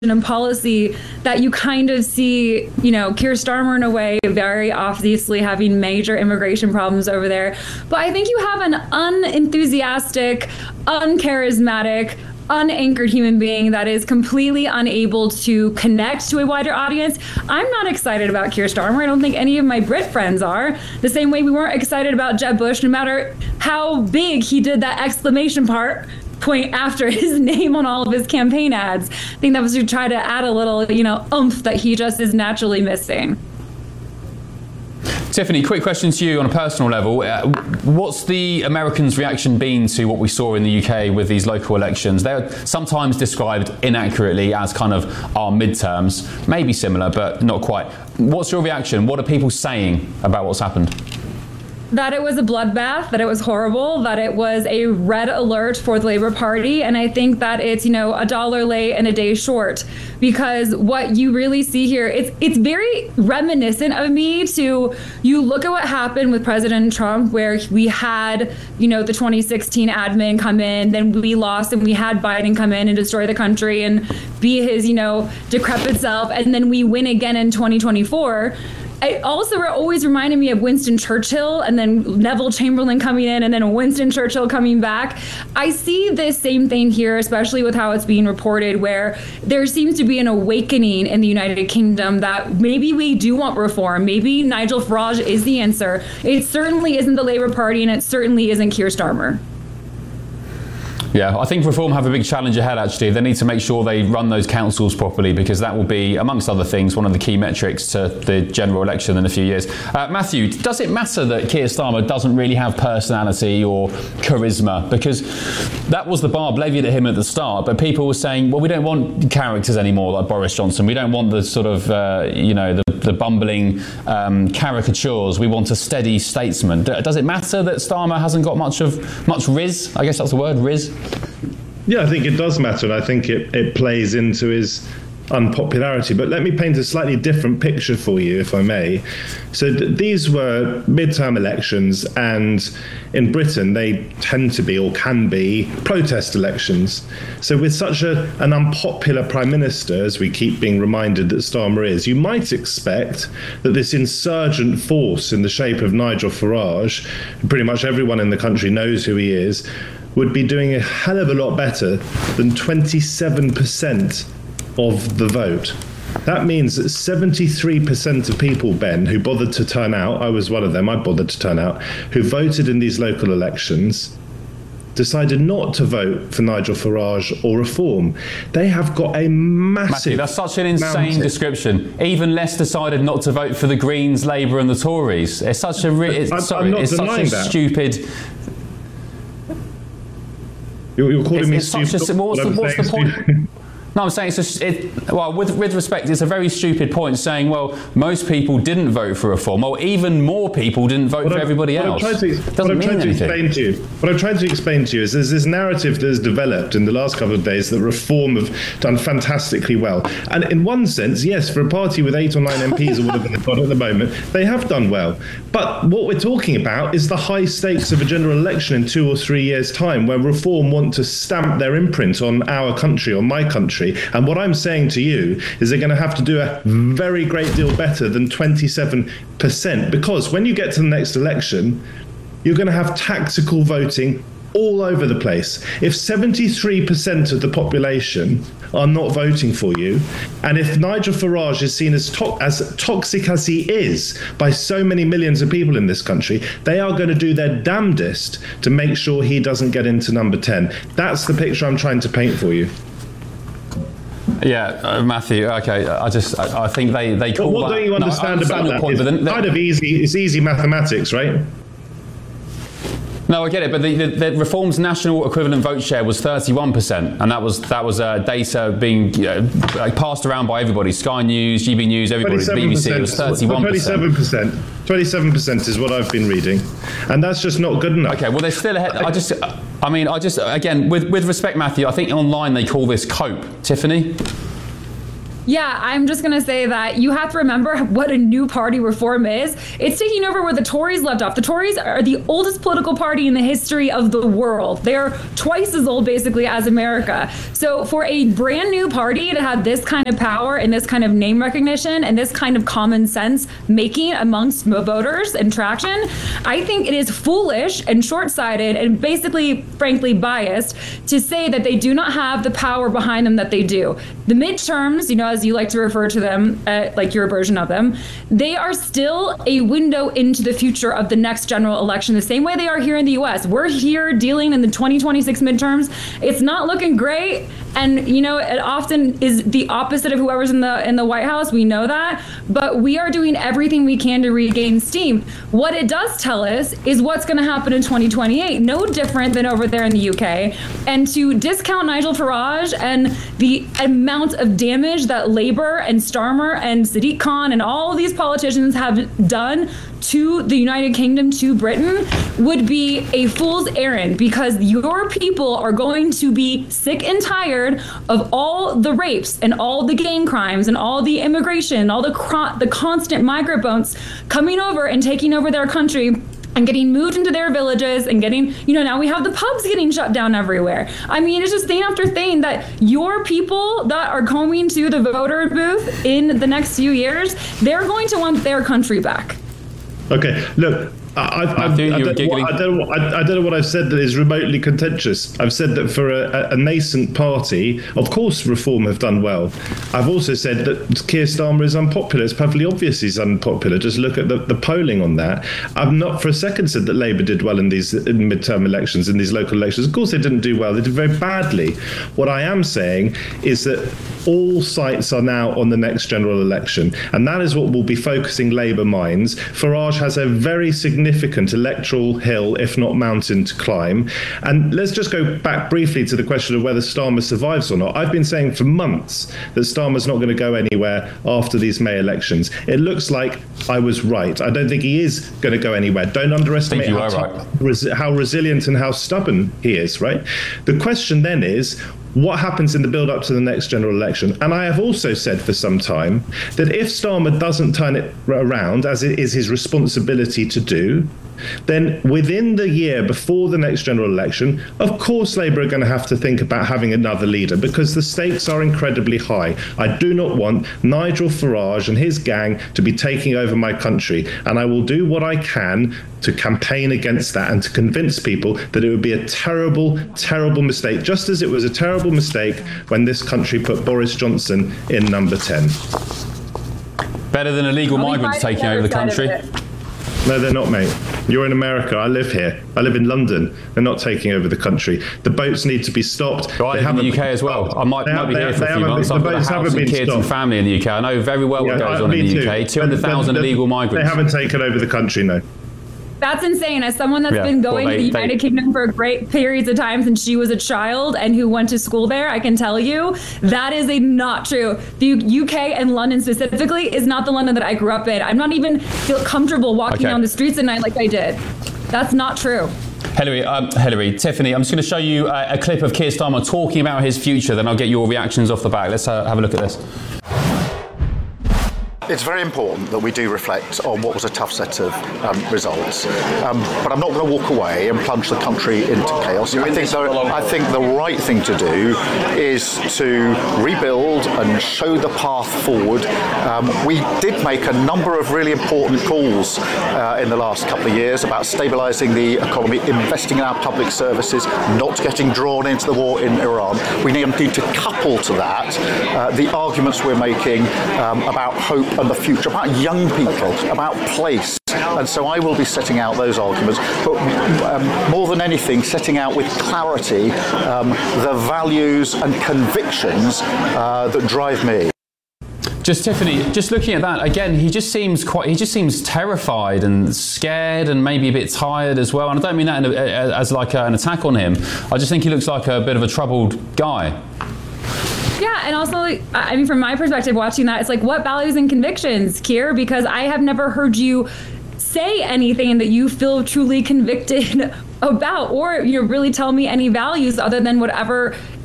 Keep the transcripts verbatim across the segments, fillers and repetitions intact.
and policy that you kind of see, you know, Keir Starmer in a way very obviously having major immigration problems over there. But I think you have an unenthusiastic, uncharismatic, unanchored human being that is completely unable to connect to a wider audience. I'm not excited about Keir Starmer. I don't think any of my Brit friends are. The same way we weren't excited about Jeb Bush, no matter how big he did that exclamation part point after his name on all of his campaign ads. I think that was to try to add a little, you know, oomph that he just is naturally missing. Tiffany, quick question to you on a personal level. Uh, what's the Americans' reaction been to what we saw in the U K with these local elections? They're sometimes described inaccurately as kind of our midterms, maybe similar, but not quite. What's your reaction? What are people saying about what's happened? That it was a bloodbath, that it was horrible, that it was a red alert for the Labour Party. And I think that it's, you know, a dollar late and a day short, because what you really see here, it's it's very reminiscent of me to, you look at what happened with President Trump, where we had, you know, the twenty sixteen admin come in, then we lost and we had Biden come in and destroy the country and be his, you know, decrepit self. And then we win again in twenty twenty-four. It also always reminded me of Winston Churchill, and then Neville Chamberlain coming in, and then Winston Churchill coming back. I see this same thing here, especially with how it's being reported, where there seems to be an awakening in the United Kingdom that maybe we do want reform. Maybe Nigel Farage is the answer. It certainly isn't the Labour Party, and it certainly isn't Keir Starmer. Yeah, I think Reform have a big challenge ahead, actually. They need to make sure they run those councils properly, because that will be, amongst other things, one of the key metrics to the general election in a few years. Uh, Matthew, does it matter that Keir Starmer doesn't really have personality or charisma? Because that was the barb levied at him at the start, but people were saying, well, we don't want characters anymore like Boris Johnson. We don't want the sort of, uh, you know, the, the bumbling um, caricatures. We want a steady statesman. Does it matter that Starmer hasn't got much of, much riz? I guess that's the word, riz. Yeah, I think it does matter, and I think it, it plays into his unpopularity. But let me paint a slightly different picture for you, if I may. So th- these were midterm elections, and in Britain they tend to be, or can be, protest elections. So with such a, an unpopular Prime Minister, as we keep being reminded that Starmer is, you might expect that this insurgent force in the shape of Nigel Farage, pretty much everyone in the country knows who he is, would be doing a hell of a lot better than twenty-seven percent of the vote. That means that seventy-three percent of people, Ben, who bothered to turn out, I was one of them, I bothered to turn out, who voted in these local elections, decided not to vote for Nigel Farage or Reform. They have got a massive... Matthew, that's such an insane mountain. description. Even less decided not to vote for the Greens, Labour and the Tories. It's such a... Re- it's, I'm, sorry, I'm not it's denying such a that. stupid... You're, you're calling it's, me it's stupid. Such a, what's the, what's the point? Stupid. No, I'm saying it's a, it, well, with, with respect, it's a very stupid point saying, well, most people didn't vote for Reform, or even more people didn't vote what for I, everybody what else. I'm trying to, Doesn't what I'm mean trying to anything. explain to you, what I'm trying to explain to you is there's this narrative that has developed in the last couple of days that Reform have done fantastically well. And in one sense, yes, for a party with eight or nine M Ps or whatever they've got at the moment, they have done well. But what we're talking about is the high stakes of a general election in two or three years' time, where Reform want to stamp their imprint on our country, on my country. And what I'm saying to you is they're going to have to do a very great deal better than twenty-seven percent, because when you get to the next election, you're going to have tactical voting all over the place. If seventy-three percent of the population are not voting for you, and if Nigel Farage is seen as, to- as toxic as he is by so many millions of people in this country, they are going to do their damnedest to make sure he doesn't get into number ten. That's the picture I'm trying to paint for you. Yeah, uh, Matthew. Okay, I just I, I think they they call But what that, don't you understand no, about that? Point, It's then, kind of easy. It's easy mathematics, right? No, I get it, but the, the, the Reform's national equivalent vote share was thirty-one percent, and that was that was uh, data being uh, passed around by everybody: Sky News, G B News, everybody, B B C. It was thirty-one percent. twenty-seven percent. twenty-seven percent is what I've been reading, and that's just not good enough. Okay, well, they're still ahead. I just, I mean, I just, again, with with respect, Matthew, I think online they call this cope. Tiffany. Yeah, I'm just going to say that you have to remember what a new party reform is. It's taking over where the Tories left off. The Tories are the oldest political party in the history of the world. They're twice as old, basically, as America. So for a brand new party to have this kind of power and this kind of name recognition and this kind of common sense making amongst voters and traction, I think it is foolish and short-sighted and basically, frankly, biased to say that they do not have the power behind them that they do. The midterms, you know, as you like to refer to them, uh, like your version of them, they are still a window into the future of the next general election, the same way they are here in the U S. We're here dealing in the twenty twenty-six midterms. It's not looking great. And, you know, it often is the opposite of whoever's in the in the White House. We know that. But we are doing everything we can to regain steam. What it does tell us is what's going to happen in twenty twenty-eight. No different than over there in the U K. And to discount Nigel Farage and the amount of damage that Labour and Starmer and Sadiq Khan and all of these politicians have done to the United Kingdom, to Britain, would be a fool's errand, because your people are going to be sick and tired of all the rapes and all the gang crimes and all the immigration, all the cro- the constant migrant boats coming over and taking over their country and getting moved into their villages and getting, you know, now we have the pubs getting shut down everywhere. I mean, it's just thing after thing that your people that are coming to the voter booth in the next few years, they're going to want their country back. Okay, look, I, I, Matthew, I, I, you were don't, giggling. I, don't know what, I, I don't know what I've said that is remotely contentious. I've said that for a, a nascent party, of course, Reform have done well. I've also said that Keir Starmer is unpopular. It's perfectly obvious he's unpopular. Just look at the, the polling on that. I've not for a second said that Labour did well in these in midterm elections, in these local elections. Of course, they didn't do well. They did very badly. What I am saying is that all sights are now on the next general election, and that is what will be focusing Labour minds. Farage has a very significant electoral hill, if not mountain, to climb. And let's just go back briefly to the question of whether Starmer survives or not. I've been saying for months that Starmer's not going to go anywhere after these May elections. It looks like I was right. I don't think he is going to go anywhere. Don't underestimate how, right. res- how resilient and how stubborn he is, right? The question then is, what happens in the build-up to the next general election? And I have also said for some time that if Starmer doesn't turn it around, as it is his responsibility to do, then within the year before the next general election, of course Labour are going to have to think about having another leader, because the stakes are incredibly high. I do not want Nigel Farage and his gang to be taking over my country, and I will do what I can to campaign against that and to convince people that it would be a terrible, terrible mistake, just as it was a terrible mistake when this country put Boris Johnson in number ten. Better than illegal I'll migrants taking over the country. No, they're not, mate. You're in America. I live here. I live in London. They're not taking over the country. The boats need to be stopped. Well, I live in the U K as well. I might, might be here for a few months. I've got a house and kids and family in the U K. I know very well what Yeah, goes I- on in me the U too. K. two hundred thousand They- they- illegal They migrants. haven't taken over the country, no. That's insane. As someone that's Yeah, been well, going they- to the United they- Kingdom for great periods of time since she was a child and who went to school there, I can tell you that is a not true. The U K and London specifically is not the London that I grew up in. I'm not even feel comfortable walking Okay. down the streets at night like I did. That's not true. Hilary, um, Hilary, Tiffany, I'm just going to show you a, a clip of Keir Starmer talking about his future, then I'll get your reactions off the back. Let's uh, have a look at this. It's very important that we do reflect on what was a tough set of um, results, um, but I'm not going to walk away and plunge the country into chaos. I think, the, I think the right thing to do is to rebuild and show the path forward. Um, we did make a number of really important calls uh, in the last couple of years about stabilising the economy, investing in our public services, not getting drawn into the war in Iran. We need to couple to that uh, the arguments we're making um, about hope and the future, about young people, about place. And so I will be setting out those arguments, but um, more than anything, setting out with clarity um, the values and convictions uh, that drive me. Just Tiffany, just looking at that again, he just seems quite. He just seems terrified and scared, and maybe a bit tired as well. And I don't mean that in a, as like an attack on him. I just think he looks like a bit of a troubled guy. Yeah, and also, like, I mean, from my perspective, watching that, it's like, what values and convictions, Keir? Because I have never heard you say anything that you feel truly convicted about, or, you know, really tell me any values other than whatever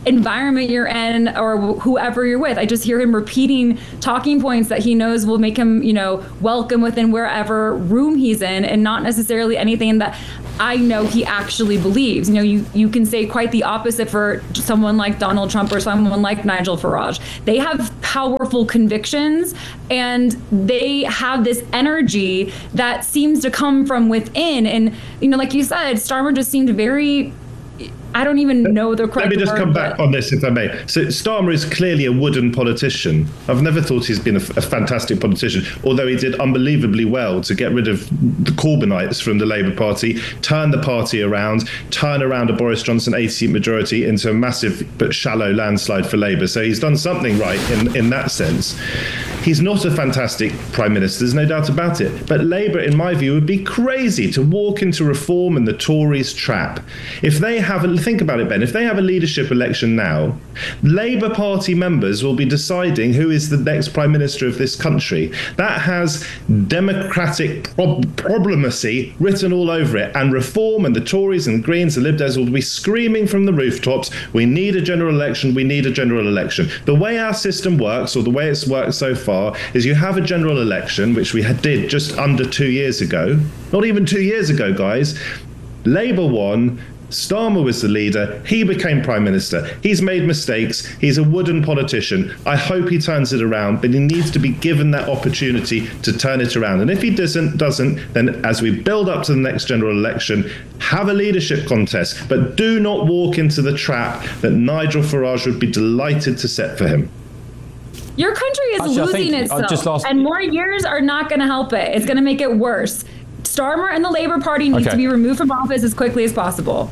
environment you're in or wh- whoever you're with. I just hear him repeating talking points that he knows will make him, you know, welcome within wherever room he's in, and not necessarily anything that I know he actually believes. You know, you, you can say quite the opposite for someone like Donald Trump or someone like Nigel Farage. They have powerful convictions, and they have this energy that seems to come from within. And, you know, like you said, Starmer just seemed very, I don't even know the correct Let me just word, come back on this, if I may. So Starmer is clearly a wooden politician. I've never thought he's been a, a fantastic politician, although he did unbelievably well to get rid of the Corbynites from the Labour Party, turn the party around, turn around a Boris Johnson eighty-seat majority into a massive but shallow landslide for Labour. So he's done something right in, in that sense. He's not a fantastic Prime Minister, there's no doubt about it. But Labour, in my view, would be crazy to walk into reform and the Tories' trap. If they have a, think about it, Ben, if they have a leadership election now, Labour Party members will be deciding who is the next Prime Minister of this country. That has democratic prob- problemacy written all over it. And reform and the Tories and Greens and Lib Dems will be screaming from the rooftops, we need a general election, we need a general election. The way our system works, or the way it's worked so far, is you have a general election, which we had, did just under two years ago. Not even two years ago, guys. Labour won. Starmer was the leader. He became Prime Minister. He's made mistakes. He's a wooden politician. I hope he turns it around, but he needs to be given that opportunity to turn it around. And if he doesn't, doesn't, then as we build up to the next general election, have a leadership contest, but do not walk into the trap that Nigel Farage would be delighted to set for him. Your country is Actually, losing I think, uh, itself, just last- and more years are not going to help it. It's going to make it worse. Starmer and the Labour Party need Okay. to be removed from office as quickly as possible.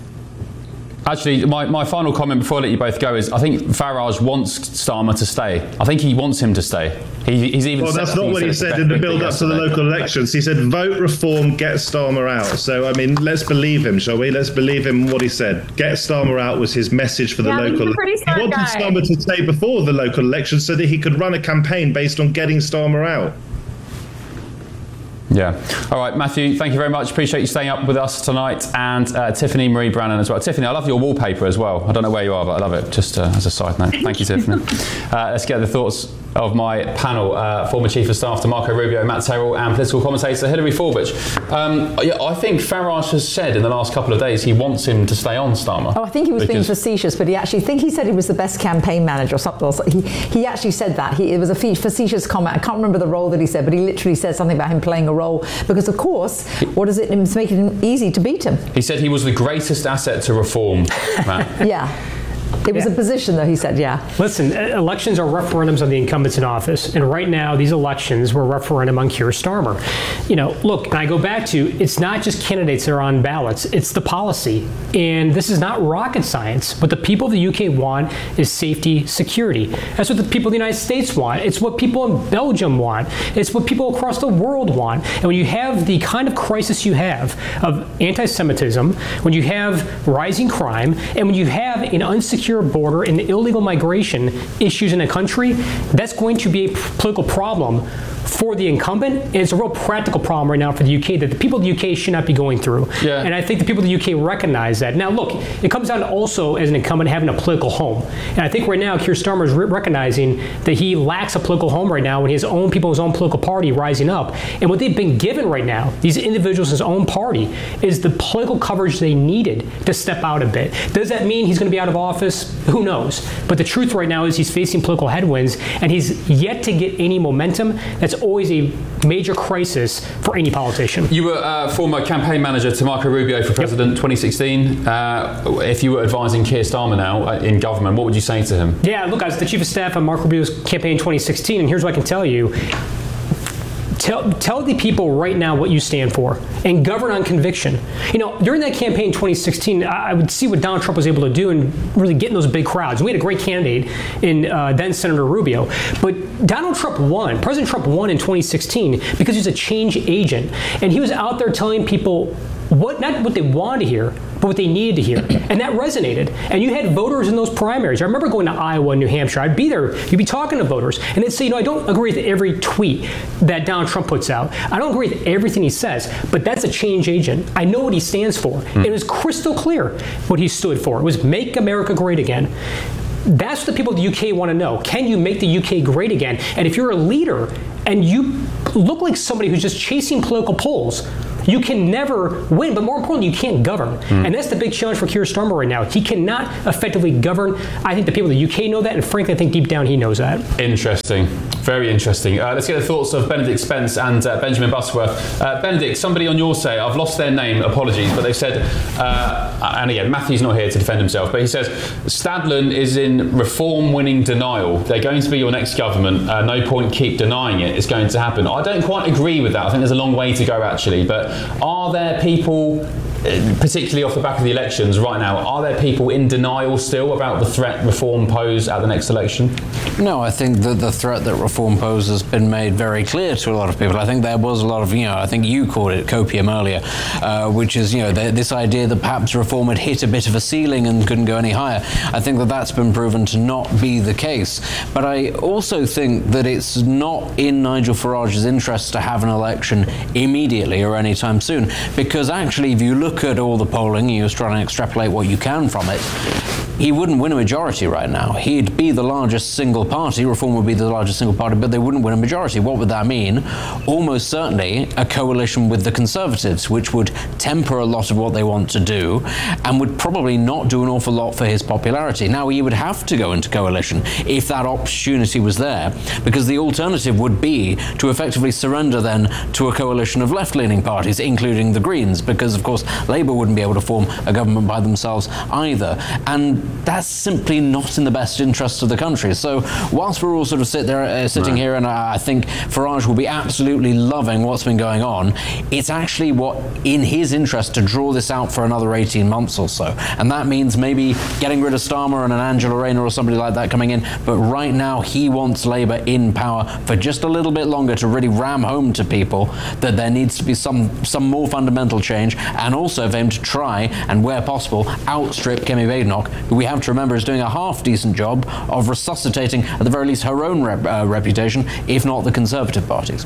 Actually, my, my final comment before I let you both go is I think Farage wants Starmer to stay. I think he wants him to stay. He, he's even Well, said, that's I think not what he it's said the in the best build thing up to the yesterday. local elections. He said, vote reform, get Starmer out. So, I mean, let's believe him, shall we? Let's believe him what he said. Get Starmer out was his message for the Yeah, he's local a pretty He smart wanted guy. Starmer to stay before the local elections so that he could run a campaign based on getting Starmer out. Yeah. All right, Matthew, thank you very much. Appreciate you staying up with us tonight. And uh, Tiffany Marie Brannan as well. Tiffany, I love your wallpaper as well. I don't know where you are, but I love it, just uh, as a side note. Thank you, Tiffany. Uh, let's get the thoughts of my panel. Uh, former Chief of Staff to Marco Rubio, Matt Terrell, and political commentator Hilary Forbich. Um, yeah, I think Farage has said in the last couple of days he wants him to stay on, Starmer. Oh, I think he was being because- facetious, but he actually think he said he was the best campaign manager or something else. He, he actually said that. He, it was a facetious comment. I can't remember the role that he said, but he literally said something about him playing a role because, of course, what is it? It's making it easy to beat him. He said he was the greatest asset to reform, Matt. Yeah. It was Yeah. a position, though, he said, yeah. Listen, uh, elections are referendums on the incumbents in office. And right now, these elections were a referendum on Keir Starmer. You know, look, and I go back to, it's not just candidates that are on ballots, it's the policy. And this is not rocket science. What the people of the U K want is safety, security. That's what the people of the United States want. It's what people in Belgium want. It's what people across the world want. And when you have the kind of crisis you have of anti-Semitism, when you have rising crime, and when you have an unsecure border and illegal migration issues in a country, that's going to be a political problem for the incumbent, and it's a real practical problem right now for the U K that the people of the U K should not be going through. Yeah. And I think the people of the U K recognize that. Now, look, it comes down to also, as an incumbent, having a political home. And I think right now, Keir Starmer is re- recognizing that he lacks a political home right now when his own people, his own political party rising up. And what they've been given right now, these individuals in his own party, is the political coverage they needed to step out a bit. Does that mean he's going to be out of office? Who knows? But the truth right now is he's facing political headwinds, and he's yet to get any momentum. That's always a major crisis for any politician. You were uh, former campaign manager to Marco Rubio for president twenty sixteen. Uh, if you were advising Keir Starmer now uh, in government, what would you say to him? Yeah, look, I was the chief of staff on Marco Rubio's campaign in twenty sixteen, and here's what I can tell you. Tell, tell the people right now what you stand for and govern on conviction. You know, during that campaign in twenty sixteen, I, I would see what Donald Trump was able to do and really get in those big crowds. And we had a great candidate in uh, then Senator Rubio. But Donald Trump won. President Trump won in twenty sixteen because he's a change agent. And he was out there telling people what not what they wanted to hear, but what they needed to hear. And that resonated. And you had voters in those primaries. I remember going to Iowa and New Hampshire. I'd be there, you'd be talking to voters, and they'd say, you know, I don't agree with every tweet that Donald Trump puts out. I don't agree with everything he says, but that's a change agent. I know what he stands for. Mm. It was crystal clear what he stood for. It was make America great again. That's what the people of the U K want to know. Can you make the U K great again? And if you're a leader and you look like somebody who's just chasing political polls, you can never win, but more importantly, you can't govern. Mm. And that's the big challenge for Keir Starmer right now. He cannot effectively govern. I think the people of the U K know that, and frankly, I think deep down he knows that. Interesting. Very interesting. Uh, let's get the thoughts of Benedict Spence and uh, Benjamin Butterworth. Uh, Benedict, somebody on your say, I've lost their name, apologies, but they've said, uh, and again, Matthew's not here to defend himself, but he says, Stadlen is in reform-winning denial. They're going to be your next government. Uh, no point keep denying it. It's going to happen. I don't quite agree with that. I think there's a long way to go, actually, but are there people, particularly off the back of the elections right now, are there people in denial still about the threat reform pose at the next election? No, I think that the threat that reform poses has been made very clear to a lot of people. I think there was a lot of, you know, I think you called it copium earlier, uh, which is, you know, the, this idea that perhaps reform had hit a bit of a ceiling and couldn't go any higher. I think that that's been proven to not be the case. But I also think that it's not in Nigel Farage's interest to have an election immediately or anytime soon, because actually, if you look at all the polling, you're trying to extrapolate what you can from it, he wouldn't win a majority right now. He'd be the largest single party, Reform would be the largest single party, but they wouldn't win a majority. What would that mean? Almost certainly a coalition with the Conservatives, which would temper a lot of what they want to do and would probably not do an awful lot for his popularity. Now, he would have to go into coalition if that opportunity was there, because the alternative would be to effectively surrender then to a coalition of left-leaning parties, including the Greens, because, of course, Labour wouldn't be able to form a government by themselves either. And that's simply not in the best interest of the country. So whilst we're all sort of sit there, uh, sitting right. here, and I, I think Farage will be absolutely loving what's been going on, it's actually what in his interest to draw this out for another eighteen months or so. And that means maybe getting rid of Starmer and an Angela Rayner or somebody like that coming in. But right now he wants Labour in power for just a little bit longer to really ram home to people that there needs to be some, some more fundamental change, and also for him to try and, where possible, outstrip Kemi Badenoch, who we have to remember is doing a half-decent job of resuscitating, at the very least, her own rep, uh, reputation, if not the Conservative party's.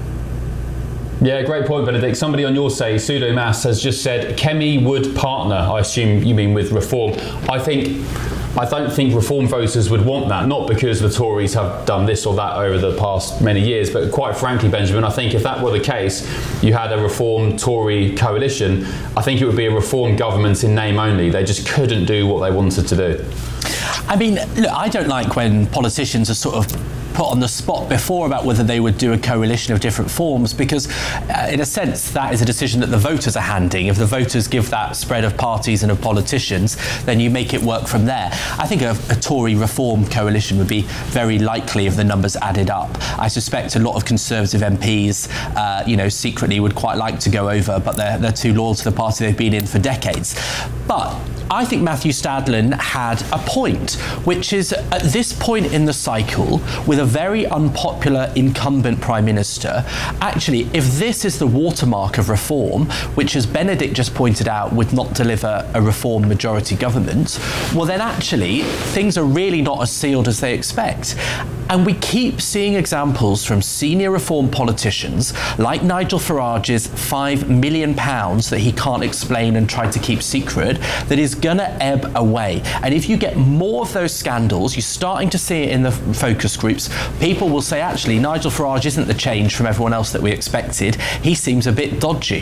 Yeah, great point, Benedict. Somebody on your say, Pseudomass, has just said Kemi would partner. I assume you mean with Reform. I think... I don't think Reform voters would want that, not because the Tories have done this or that over the past many years, but quite frankly, Benjamin, I think if that were the case, you had a Reform Tory coalition, I think it would be a Reform government in name only. They just couldn't do what they wanted to do. I mean, look, I don't like when politicians are sort of put on the spot before about whether they would do a coalition of different forms, because uh, in a sense that is a decision that the voters are handing. If the voters give that spread of parties and of politicians, then you make it work from there. I think a, a Tory Reform coalition would be very likely if the numbers added up. I suspect a lot of Conservative M Ps, uh, you know, secretly would quite like to go over, but they're, they're too loyal to the party they've been in for decades. But I think Matthew Stadlen had a point, which is at this point in the cycle, with a very unpopular incumbent Prime Minister, actually, if this is the watermark of reform, which, as Benedict just pointed out, would not deliver a Reform majority government, well, then actually, things are really not as sealed as they expect. And we keep seeing examples from senior Reform politicians, like Nigel Farage's five million pounds that he can't explain and tried to keep secret, that is going to ebb away. And if you get more of those scandals, you're starting to see it in the focus groups, people will say, actually, Nigel Farage isn't the change from everyone else that we expected. He seems a bit dodgy.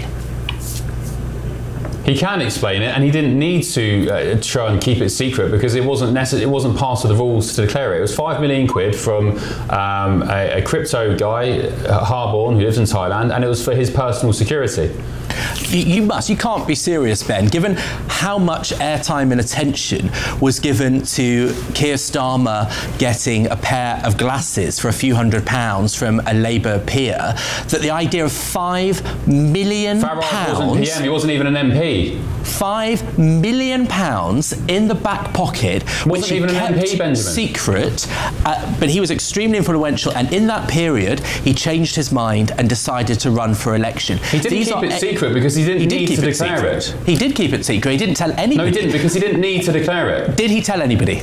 He can explain it, and he didn't need to uh, try and keep it secret, because it wasn't necessary. It wasn't part of the rules to declare it. It was five million quid from um, a, a crypto guy, uh, Harborn, who lives in Thailand, and it was for his personal security. You, you must. You can't be serious, Ben. Given how much airtime and attention was given to Keir Starmer getting a pair of glasses for a few hundred pounds from a Labour peer, that the idea of five million Farage pounds. wasn't P M. He wasn't even an M P. five million pounds in the back pocket, Wasn't which he even an kept M P, Benjamin. secret. Uh, but he was extremely influential, and in that period, he changed his mind and decided to run for election. He didn't These keep are it e- secret because he didn't He did need keep to it declare secret. it. He did keep it secret. He didn't tell anybody. No, he didn't, because he didn't need to declare it. Did he tell anybody?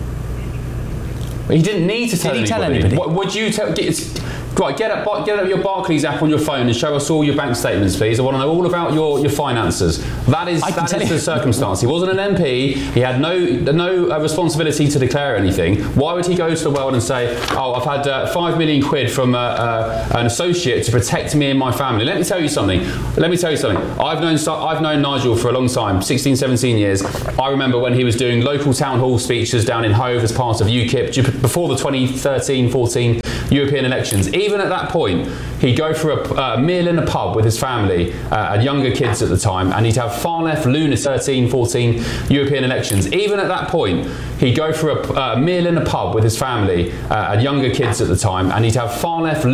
He didn't need to tell Did he anybody. tell anybody? What would you tell? Get, it's, right, get up, get up your Barclays app on your phone and show us all your bank statements, please. I want to know all about your, your finances. That is I can that tell is you. the circumstance. He wasn't an M P. He had no no uh, responsibility to declare anything. Why would he go to the world and say, "Oh, I've had uh, five million quid from uh, uh, an associate to protect me and my family"? Let me tell you something. Let me tell you something. I've known I've known Nigel for a long time, sixteen, seventeen years. I remember when he was doing local town hall speeches down in Hove as part of UKIP before the twenty thirteen fourteen European elections. Even at that point, he'd go for a uh, meal in a pub with his family uh, and younger kids at the time, and he'd have far left lunacy thirteen, fourteen European elections. Even at that point, he'd go for a uh, meal in a pub with his family uh, and younger kids at the time, and he'd have far left